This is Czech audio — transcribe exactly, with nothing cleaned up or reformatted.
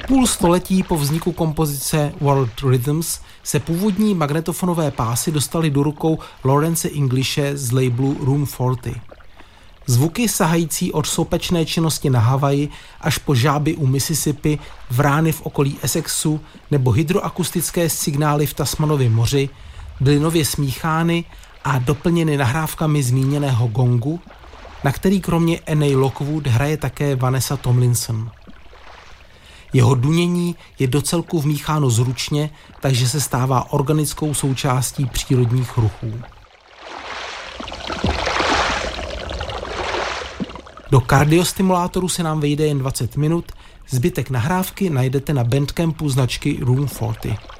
Půl století po vzniku kompozice World Rhythms se původní magnetofonové pásy dostaly do rukou Lawrence Englishe z labelu Room čtyřicet. Zvuky sahající od sopečné činnosti na Havaji až po žáby u Mississippi, vrány v okolí Essexu nebo hydroakustické signály v Tasmanově moři byly nově smíchány a doplněny nahrávkami zmíněného gongu, na který kromě Annie Lockwood hraje také Vanessa Tomlinson. Jeho dunění je do celku vmícháno zručně, takže se stává organickou součástí přírodních ruchů. Do kardiostimulátoru se nám vejde jen dvacet minut, zbytek nahrávky najdete na Bandcampu značky Room čtyřicet.